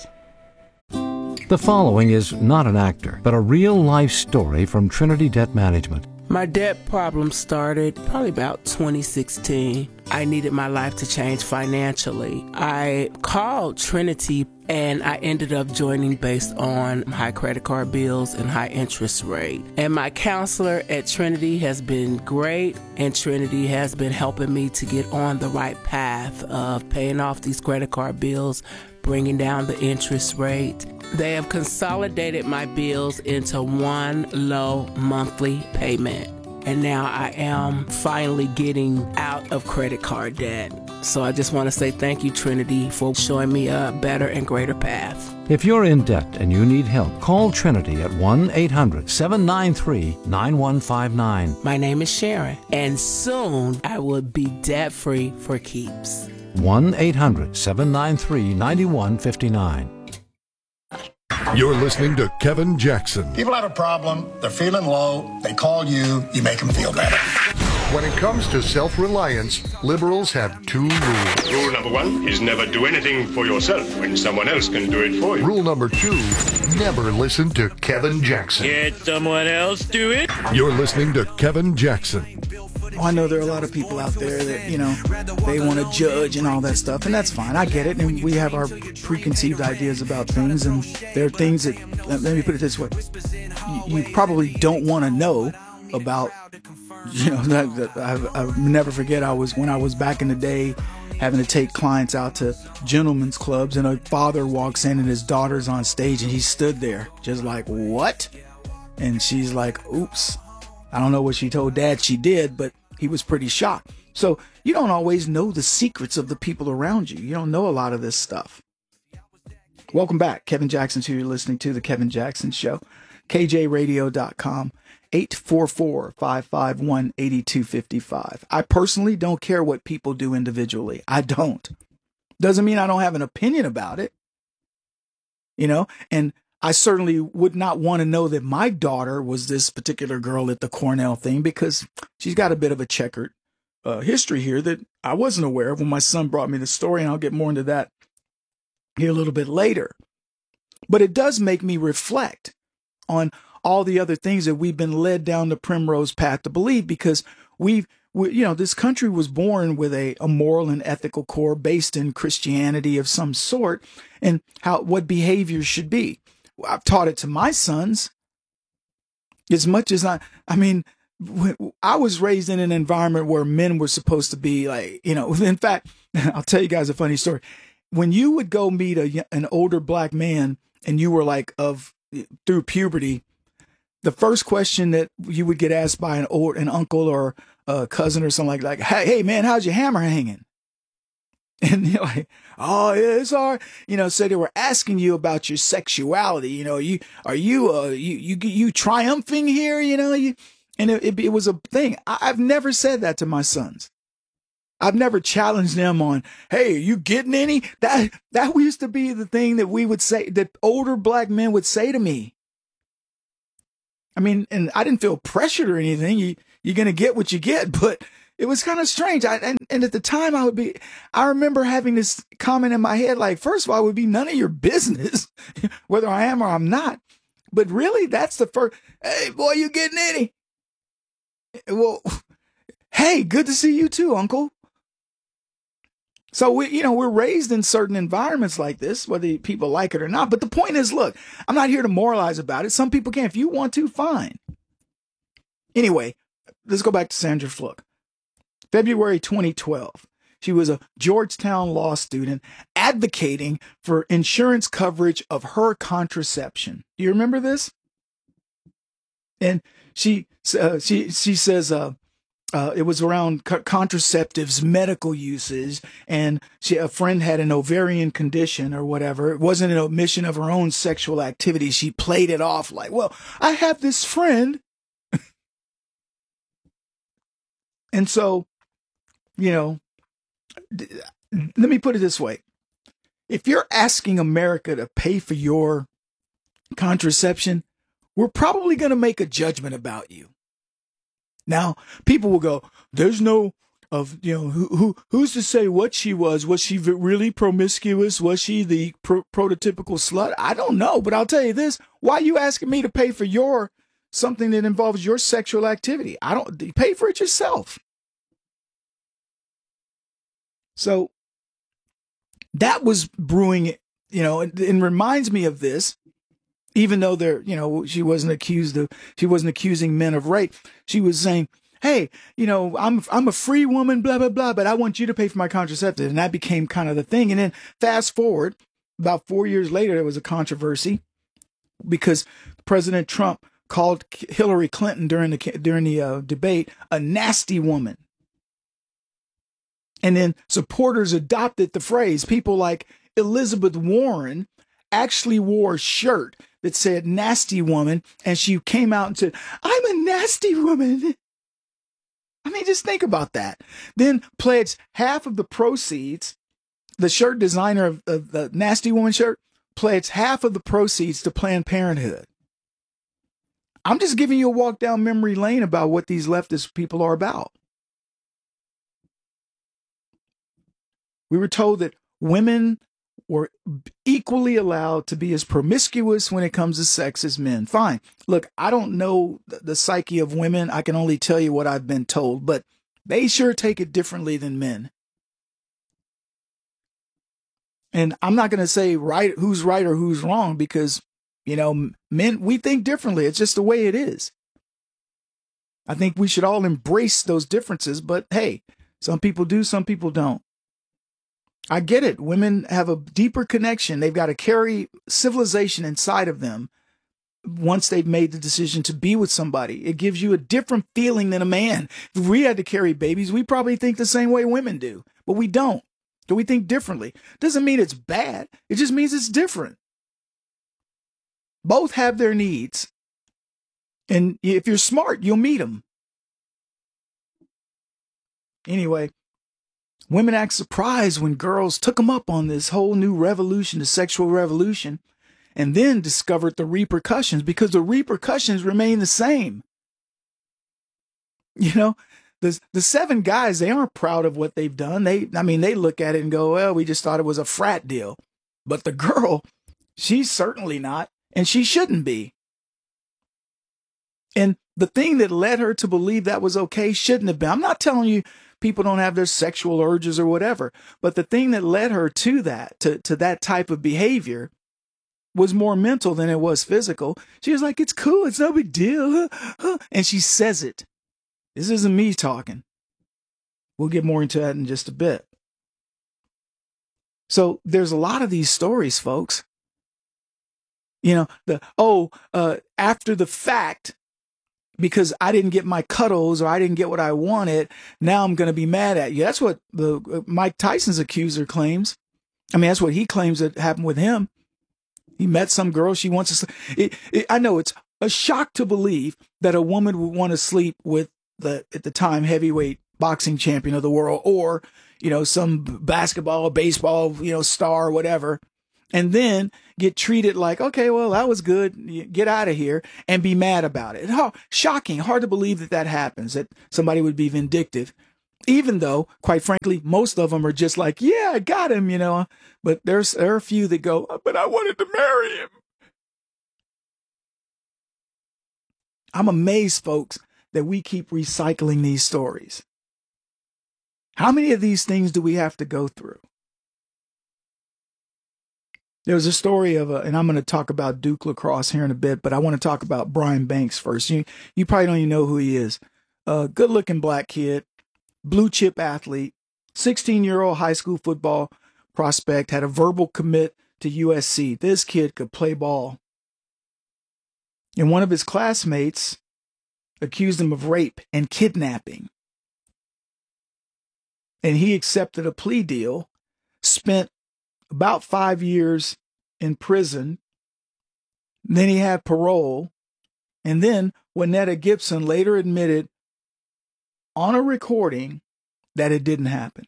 The following is not an actor, but a real-life story from Trinity Debt Management. My debt problem started probably about twenty sixteen. I needed my life to change financially. I called Trinity and I ended up joining based on high credit card bills and high interest rate. And my counselor at Trinity has been great, and Trinity has been helping me to get on the right path of paying off these credit card bills, bringing down the interest rate. They have consolidated my bills into one low monthly payment. And now I am finally getting out of credit card debt. So I just want to say thank you, Trinity, for showing me a better and greater path. If you're in debt and you need help, call Trinity at one eight hundred seven nine three nine one five nine. My name is Sharon, and soon I will be debt-free for keeps. one eight hundred seven nine three nine one five nine. You're listening to Kevin Jackson. People have a problem, they're feeling low, they call you, you make them feel better. When it comes to self-reliance, liberals have two rules. Rule number one is never do anything for yourself when someone else can do it for you. Rule number two, never listen to Kevin Jackson. Get someone else do it. You're listening to Kevin Jackson. Oh, I know there are a lot of people out there that, you know, they want to judge and all that stuff, and that's fine. I get it, and we have our preconceived ideas about things, and there are things that, let me put it this way, you, you probably don't want to know about, you know, that, that I, I'll never forget, I was, when I was back in the day, having to take clients out to gentlemen's clubs, and a father walks in and his daughter's on stage, and he stood there just like, what? And she's like, oops. I don't know what she told dad she did, but he was pretty shocked. So you don't always know the secrets of the people around you. You don't know a lot of this stuff. Welcome back. Kevin Jackson, who you're listening to, The Kevin Jackson Show. K J radio dot com, eight four four, five five one, eight two five five. I personally don't care what people do individually. I don't. Doesn't mean I don't have an opinion about it. You know, and I certainly would not want to know that my daughter was this particular girl at the Cornell thing, because she's got a bit of a checkered uh, history here that I wasn't aware of when my son brought me the story, and I'll get more into that here a little bit later. But it does make me reflect on all the other things that we've been led down the primrose path to believe, because we've, we, you know, this country was born with a, a moral and ethical core based in Christianity of some sort, and how what behaviors should be. I've taught it to my sons as much as I, I mean, I was raised in an environment where men were supposed to be like, you know, in fact, I'll tell you guys a funny story. When you would go meet a, an older black man and you were like of through puberty, the first question that you would get asked by an old, an uncle or a cousin or something like that, like, hey, hey man, how's your hammer hanging? And you're like, oh, yeah, it's all right. You know, so they were asking you about your sexuality. You know, you are you uh you you you triumphing here? You know, you and it, it, it was a thing. I, I've never said that to my sons. I've never challenged them on, hey, are you getting any? That that used to be the thing that we would say, that older black men would say to me. I mean, and I didn't feel pressured or anything. You you're gonna get what you get, but it was kind of strange. I, and, and at the time I would be, I remember having this comment in my head, like, first of all, it would be none of your business whether I am or I'm not. But really, that's the first, hey, boy, you getting any? Well, hey, good to see you too, uncle. So, we, you know, we're raised in certain environments like this, whether people like it or not. But the point is, look, I'm not here to moralize about it. Some people can. If you want to, fine. Anyway, let's go back to Sandra Fluke. February twenty twelve. She was a Georgetown law student advocating for insurance coverage of her contraception. Do you remember this? And she uh, she she says uh, uh, it was around co- contraceptives, medical uses, and she a friend had an ovarian condition or whatever. It wasn't an omission of her own sexual activity. She played it off like, well, I have this friend. And so, you know, let me put it this way. If you're asking America to pay for your contraception, we're probably going to make a judgment about you. Now, people will go, there's no of, you know, who, who who's to say what she was? Was she really promiscuous? Was she the pro- prototypical slut? I don't know, but I'll tell you this. Why are you asking me to pay for your something that involves your sexual activity? I don't pay for it yourself. So that was brewing, you know, and, and reminds me of this, even though there, you know, she wasn't accused of, she wasn't accusing men of rape. She was saying, hey, you know, I'm, I'm a free woman, blah, blah, blah, but I want you to pay for my contraceptive. And that became kind of the thing. And then fast forward about four years later, there was a controversy because President Trump called Hillary Clinton during the, during the uh, debate, a nasty woman. And then supporters adopted the phrase. People like Elizabeth Warren actually wore a shirt that said nasty woman. And she came out and said, I'm a nasty woman. I mean, just think about that. Then pledged half of the proceeds. The shirt designer of, of the nasty woman shirt pledged half of the proceeds to Planned Parenthood. I'm just giving you a walk down memory lane about what these leftist people are about. We were told that women were equally allowed to be as promiscuous when it comes to sex as men. Fine. Look, I don't know the psyche of women. I can only tell you what I've been told, but they sure take it differently than men. And I'm not going to say right who's right or who's wrong because, you know, men, we think differently. It's just the way it is. I think we should all embrace those differences, but hey, some people do, some people don't. I get it. Women have a deeper connection. They've got to carry civilization inside of them once they've made the decision to be with somebody. It gives you a different feeling than a man. If we had to carry babies, we probably think the same way women do, but we don't. Do we think differently? Doesn't mean it's bad. It just means it's different. Both have their needs. And if you're smart, you'll meet them. Anyway. Women act surprised when girls took them up on this whole new revolution, the sexual revolution, and then discovered the repercussions because the repercussions remain the same. You know, the, the seven guys, they aren't proud of what they've done. They, I mean, they look at it and go, well, we just thought it was a frat deal. But the girl, she's certainly not, and she shouldn't be. And the thing that led her to believe that was okay shouldn't have been. I'm not telling you people don't have their sexual urges or whatever. But the thing that led her to that, to, to that type of behavior was more mental than it was physical. She was like, it's cool. It's no big deal. And she says it. This isn't me talking. We'll get more into that in just a bit. So there's a lot of these stories, folks. You know, the, oh, uh, after the fact, because I didn't get my cuddles or I didn't get what I wanted, now I'm going to be mad at you. That's what the uh, Mike Tyson's accuser claims. I mean, that's what he claims that happened with him. He met some girl. She wants to. It, it, I know it's a shock to believe that a woman would want to sleep with the at the time heavyweight boxing champion of the world, or you know, some basketball, baseball, you know, star, or whatever, and then get treated like, okay, well, that was good. Get out of here, and be mad about it. How shocking! Hard to believe that that happens. That somebody would be vindictive. Even though, quite frankly, most of them are just like, yeah, I got him, you know. But there's there are a few that go, but I wanted to marry him. I'm amazed, folks, that we keep recycling these stories. How many of these things do we have to go through? There was a story of, a, and I'm going to talk about Duke lacrosse here in a bit, but I want to talk about Brian Banks first. You, you probably don't even know who he is. A good-looking black kid. Blue chip athlete, sixteen-year-old high school football prospect, had a verbal commit to U S C. This kid could play ball. And one of his classmates accused him of rape and kidnapping. And he accepted a plea deal, spent about five years in prison. Then he had parole. And then Winetta Gibson later admitted on a recording that it didn't happen.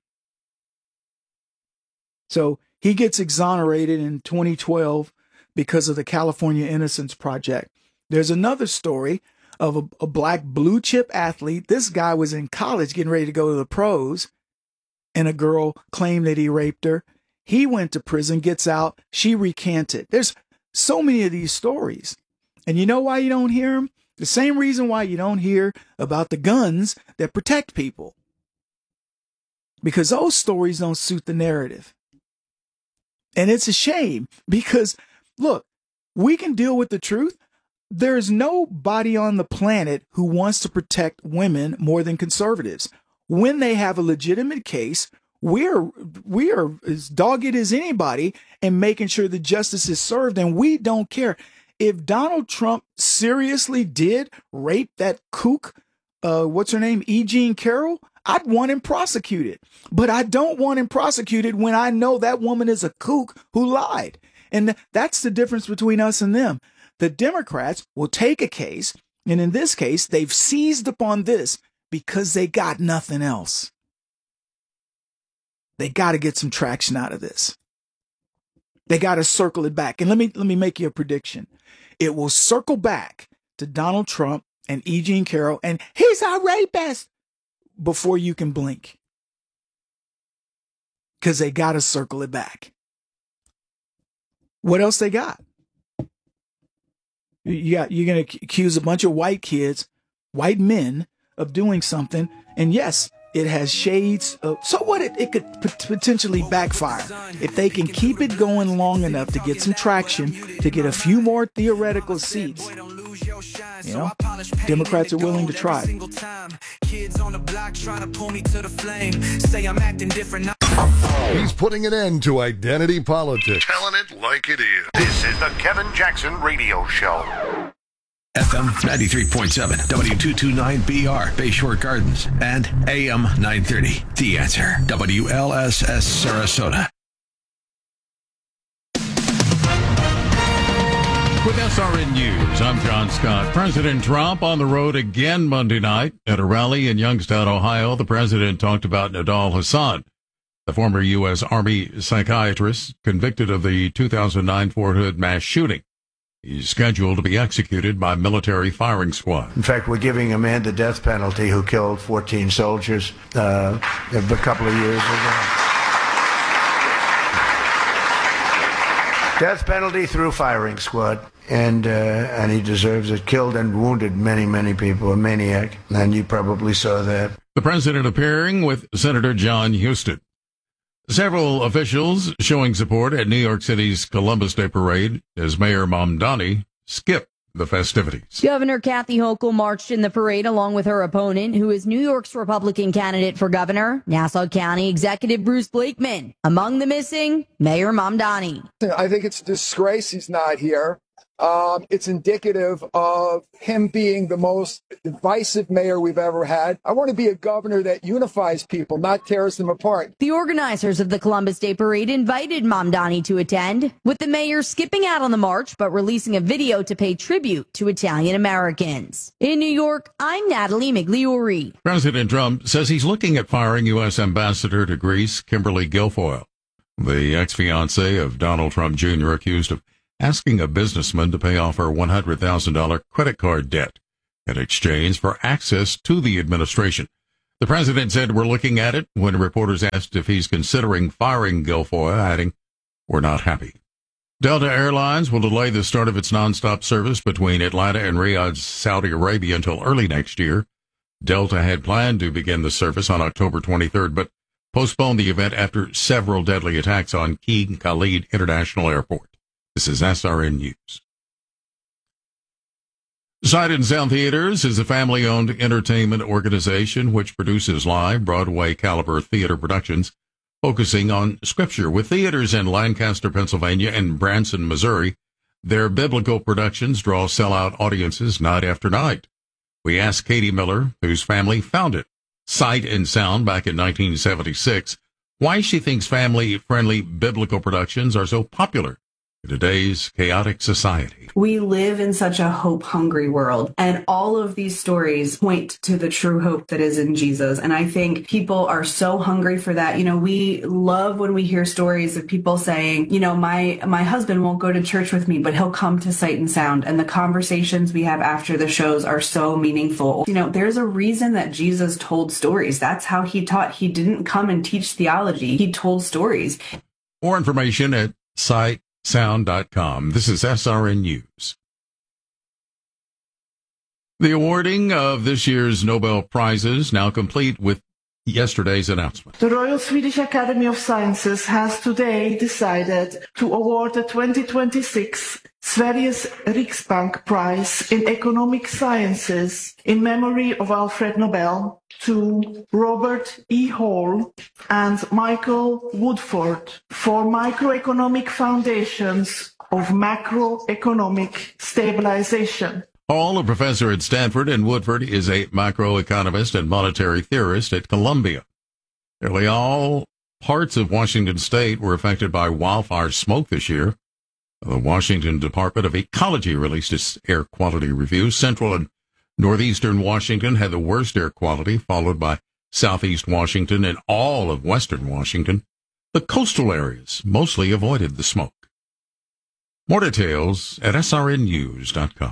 So he gets exonerated in twenty twelve because of the California Innocence Project. There's another story of a, a black blue chip athlete. This guy was in college getting ready to go to the pros, and a girl claimed that he raped her. He went to prison, gets out. She recanted. There's so many of these stories. And you know why you don't hear them? The same reason why you don't hear about the guns that protect people. Because those stories don't suit the narrative. And it's a shame because, look, we can deal with the truth. There's nobody on the planet who wants to protect women more than conservatives. When they have a legitimate case, we're, we are as dogged as anybody in making sure that justice is served, and we don't care. If Donald Trump seriously did rape that kook, uh, what's her name, E. Jean Carroll, I'd want him prosecuted. But I don't want him prosecuted when I know that woman is a kook who lied. And that's the difference between us and them. The Democrats will take a case, and in this case, they've seized upon this because they got nothing else. They got to get some traction out of this. They got to circle it back. And let me let me make you a prediction. It will circle back to Donald Trump and E. Jean Carroll, and he's a rapist before you can blink. Because they got to circle it back. What else they got? You got, you're going to accuse a bunch of white kids, white men, of doing something. And yes, it has shades of, so what, it, it could p- potentially backfire if they can keep it going long enough to get some traction, to get a few more theoretical seats. You know, Democrats are willing to try. Kids on the block trying to pull me to the flame. Say I'm acting different. He's putting an end to identity politics. Telling it like it is. This is the Kevin Jackson Radio Show. F M ninety-three point seven, W two twenty-nine B R, Bayshore Gardens, and A M nine thirty, The Answer, W L S S Sarasota. With S R N News, I'm John Scott. President Trump on the road again Monday night at a rally in Youngstown, Ohio. The president talked about Nidal Hasan, the former U S. Army psychiatrist convicted of the two thousand nine Fort Hood mass shooting. He's scheduled to be executed by military firing squad. In fact, we're giving a man the death penalty who killed fourteen soldiers uh, a couple of years ago. Death penalty through firing squad, and uh, and he deserves it. Killed and wounded many, many people, a maniac, and you probably saw that. The president appearing with Senator John Huston. Several officials showing support at New York City's Columbus Day Parade as Mayor Mamdani skipped the festivities. Governor Kathy Hochul marched in the parade along with her opponent, who is New York's Republican candidate for governor, Nassau County Executive Bruce Blakeman. Among the missing, Mayor Mamdani. I think it's a disgrace he's not here. Um, it's indicative of him being the most divisive mayor we've ever had. I want to be a governor that unifies people, not tears them apart. The organizers of the Columbus Day Parade invited Mamdani to attend, with the mayor skipping out on the march but releasing a video to pay tribute to Italian Americans. In New York, I'm Natalie Migliori. President Trump says he's looking at firing U S Ambassador to Greece, Kimberly Guilfoyle, the ex-fiancée of Donald Trump Junior, accused of asking a businessman to pay off her one hundred thousand dollars credit card debt in exchange for access to the administration. The president said, "We're looking at it," when reporters asked if he's considering firing Guilfoyle, adding, "We're not happy." Delta Airlines will delay the start of its nonstop service between Atlanta and Riyadh, Saudi Arabia until early next year. Delta had planned to begin the service on October twenty-third, but postponed the event after several deadly attacks on King Khalid International Airport. This is S R N News. Sight and Sound Theaters is a family-owned entertainment organization which produces live Broadway-caliber theater productions focusing on Scripture. With theaters in Lancaster, Pennsylvania, and Branson, Missouri, their biblical productions draw sellout audiences night after night. We asked Katie Miller, whose family founded Sight and Sound back in nineteen seventy-six, why she thinks family-friendly biblical productions are so popular in today's chaotic society. We live in such a hope-hungry world, and all of these stories point to the true hope that is in Jesus. And I think people are so hungry for that. You know, we love when we hear stories of people saying, you know, my my husband won't go to church with me, but he'll come to Sight and Sound. And the conversations we have after the shows are so meaningful. You know, there's a reason that Jesus told stories. That's how he taught. He didn't come and teach theology. He told stories. More information at Sight Sound dot com. This is S R N News. The awarding of this year's Nobel Prizes now complete with yesterday's announcement. The Royal Swedish Academy of Sciences has today decided to award the twenty twenty-six Sveriges Riksbank Prize in Economic Sciences in memory of Alfred Nobel to Robert E. Hall and Michael Woodford for microeconomic foundations of macroeconomic stabilization. Hall, a professor at Stanford, and Woodford is a macroeconomist and monetary theorist at Columbia. Nearly all parts of Washington state were affected by wildfire smoke this year. The Washington Department of Ecology released its air quality review. Central and northeastern Washington had the worst air quality, followed by southeast Washington and all of western Washington. The coastal areas mostly avoided the smoke. More details at S R N news dot com.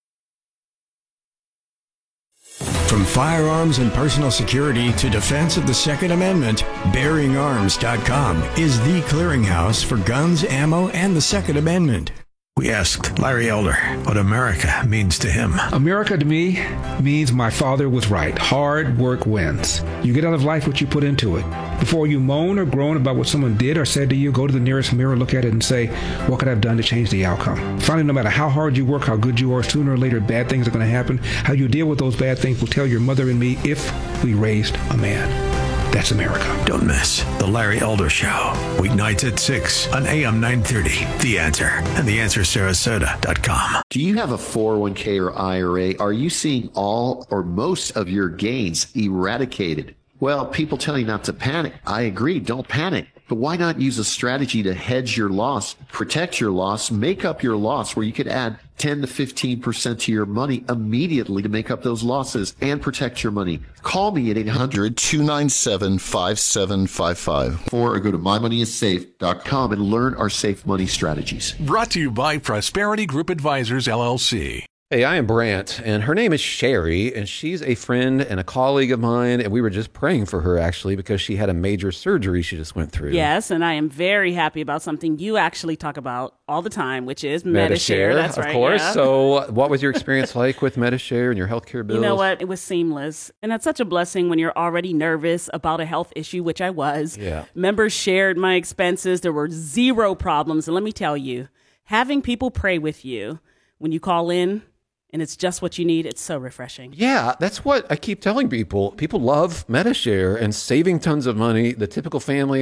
From firearms and personal security to defense of the Second Amendment, Bearing Arms dot com is the clearinghouse for guns, ammo, and the Second Amendment. We asked Larry Elder what America means to him. America to me means my father was right. Hard work wins. You get out of life what you put into it. Before you moan or groan about what someone did or said to you, go to the nearest mirror, look at it, and say, what could I have done to change the outcome? Finally, no matter how hard you work, how good you are, sooner or later, bad things are going to happen. How you deal with those bad things will tell your mother and me if we raised a man. That's America. Don't miss The Larry Elder Show, weeknights at six on A M nine thirty. The Answer and the answer sarasota dot com. Do you have a four oh one k or I R A? Are you seeing all or most of your gains eradicated? Well, people tell you not to panic. I agree, don't panic. But why not use a strategy to hedge your loss, protect your loss, make up your loss, where you could add ten to fifteen percent to your money immediately to make up those losses and protect your money? Call me at eight hundred, two nine seven, five seven five five or go to my money is safe dot com and learn our safe money strategies. Brought to you by Prosperity Group Advisors, L L C. Hey, I am Brant, and her name is Sherry, and she's a friend and a colleague of mine, and we were just praying for her, actually, because she had a major surgery she just went through. Yes, and I am very happy about something you actually talk about all the time, which is Medi-Share. Medi-Share, That's of right, course. yeah. So what was your experience like with Medi-Share and your healthcare bills? You know what? It was seamless. And that's such a blessing when you're already nervous about a health issue, which I was. Yeah. Members shared my expenses. There were zero problems. And let me tell you, having people pray with you when you call in, and it's just what you need, it's so refreshing. Yeah, that's what I keep telling people. People love Medi-Share and saving tons of money. The typical family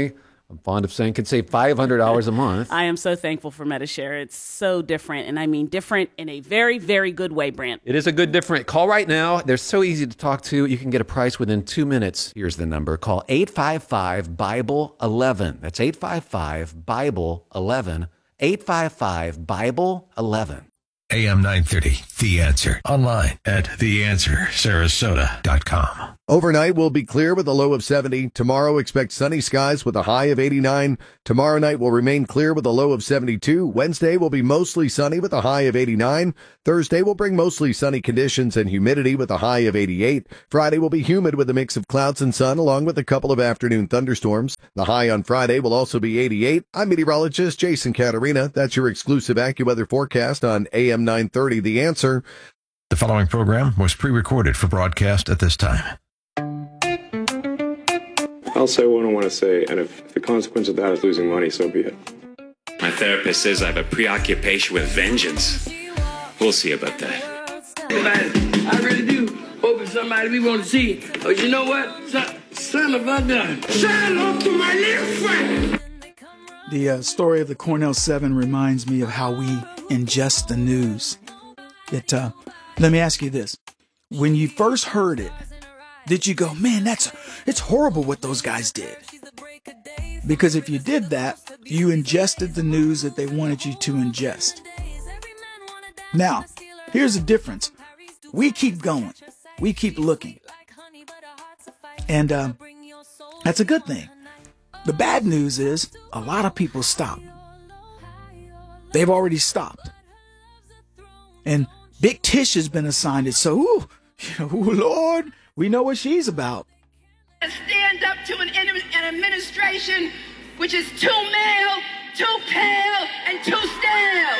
I'm fond of saying can save five hundred dollars a month. I am so thankful for Medi-Share. It's so different, and I mean different in a very, very good way, Brant. It is a good different. Call right now. They're so easy to talk to. You can get a price within two minutes. Here's the number. Call eight five five, Bible eleven. That's eight five five, Bible eleven. eight five five, Bible eleven. A M nine thirty, The Answer. Online at the answer sarasota dot com. Overnight will be clear with a low of seventy. Tomorrow expect sunny skies with a high of eighty-nine. Tomorrow night will remain clear with a low of seventy-two. Wednesday will be mostly sunny with a high of eighty-nine. Thursday will bring mostly sunny conditions and humidity with a high of eighty-eight. Friday will be humid with a mix of clouds and sun along with a couple of afternoon thunderstorms. The high on Friday will also be eighty-eight. I'm meteorologist Jason Caterina. That's your exclusive AccuWeather forecast on A M nine thirty, The Answer. The following program was pre-recorded for broadcast at this time. I'll say what I want to say, and if, if the consequence of that is losing money, so be it. My therapist says I have a preoccupation with vengeance. We'll see about that. I really do hope it's somebody we want to see. But you know what? Son, son of a gun. Say hello to my little friend. The uh, story of the Cornell Seven reminds me of how we ingest the news. It, uh, let me ask you this. When you first heard it, did you go, man, that's it's horrible what those guys did? Because if you did that, you ingested the news that they wanted you to ingest. Now, here's the difference. We keep going. We keep looking. And uh, that's a good thing. The bad news is a lot of people stop. They've already stopped. And Big Tish has been assigned it. So, ooh, you know, ooh, Lord, we know what she's about. Stand up to an, an administration which is too male, too pale, and too stale.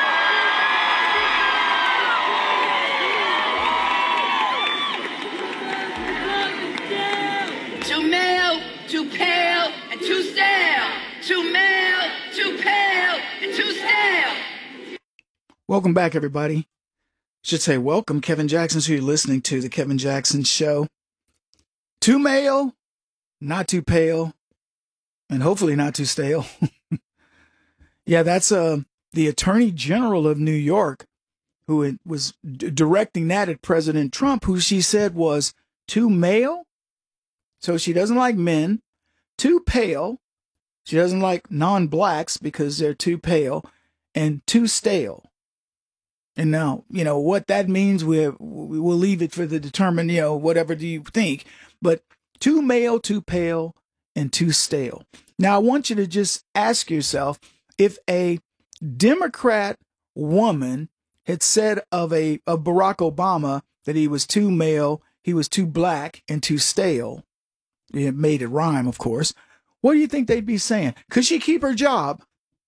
Too male, too pale, and too stale. Too male, too pale, and too stale. Welcome back, everybody. Should say welcome. Kevin Jackson's who you're listening to, The Kevin Jackson Show. Too male, not too pale, and hopefully not too stale. Yeah, that's uh, the Attorney General of New York who was d- directing that at President Trump, who she said was too male. So she doesn't like men. Too pale. She doesn't like non-blacks because they're too pale. And too stale. And now, you know, what that means, we're, we will leave it for the determined, you know, whatever do you think. But too male, too pale, and too stale. Now, I want you to just ask yourself, if a Democrat woman had said of a of Barack Obama that he was too male, he was too black, and too stale, it made it rhyme, of course, what do you think they'd be saying? Could she keep her job?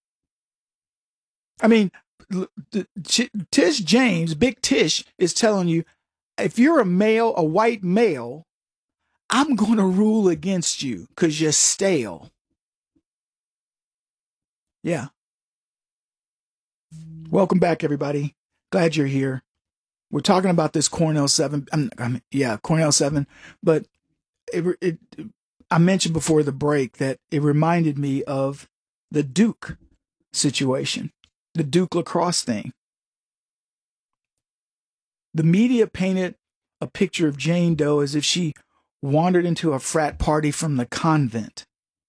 I mean, Tish James, Big Tish, is telling you, if you're a male, a white male, I'm going to rule against you because you're stale. Yeah. Welcome back, everybody. Glad you're here. We're talking about this Cornell Seven. I'm, I'm, yeah, Cornell Seven. But it, it, I mentioned before the break that it reminded me of the Duke situation. The Duke lacrosse thing. The media painted a picture of Jane Doe as if she wandered into a frat party from the convent.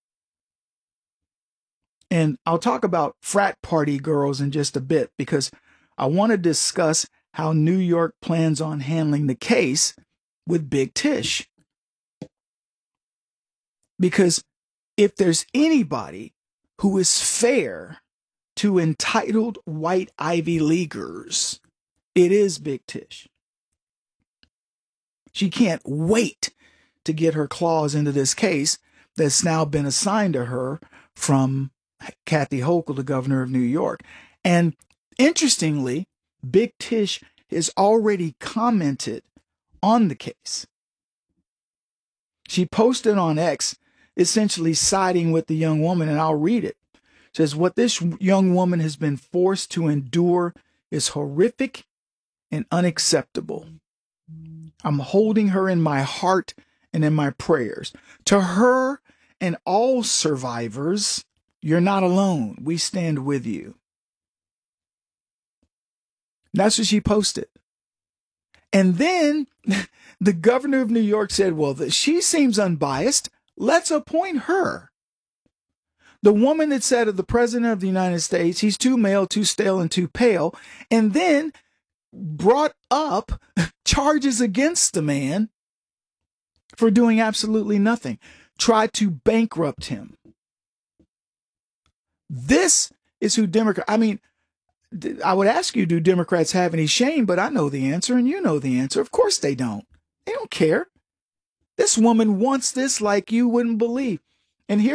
And I'll talk about frat party girls in just a bit because I want to discuss how New York plans on handling the case with Big Tish. Because if there's anybody who is fair to entitled white Ivy Leaguers, it is Big Tish. She can't wait to get her claws into this case that's now been assigned to her from Kathy Hochul, the governor of New York. And interestingly, Big Tish has already commented on the case. She posted on X, essentially siding with the young woman, and I'll read it. Says, what this young woman has been forced to endure is horrific and unacceptable. I'm holding her in my heart and in my prayers. To her and all survivors, you're not alone. We stand with you. That's what she posted. And then the governor of New York said, well, the, she seems unbiased. Let's appoint her. The woman that said of the president of the United States, he's too male, too stale, and too pale, and then brought up charges against the man for doing absolutely nothing, tried to bankrupt him. This is who Democrats, I mean, I would ask you, do Democrats have any shame? But I know the answer, and you know the answer. Of course they don't. They don't care. This woman wants this like you wouldn't believe. And here